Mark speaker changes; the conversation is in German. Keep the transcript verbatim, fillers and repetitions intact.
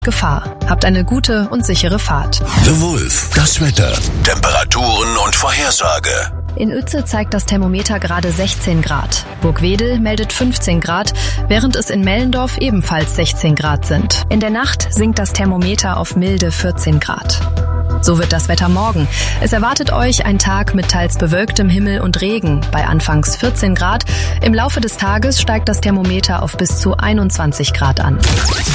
Speaker 1: Gefahr. Habt eine gute und sichere Fahrt.
Speaker 2: The Wolf. Das Wetter. Temperaturen und Vorhersage.
Speaker 1: In Uetze zeigt das Thermometer gerade sechzehn Grad. Burgwedel meldet fünfzehn Grad, während es in Mellendorf ebenfalls sechzehn Grad sind. In der Nacht sinkt das Thermometer auf milde vierzehn Grad. So wird das Wetter morgen. Es erwartet euch ein Tag mit teils bewölktem Himmel und Regen bei anfangs vierzehn Grad. Im Laufe des Tages steigt das Thermometer auf bis zu einundzwanzig Grad an.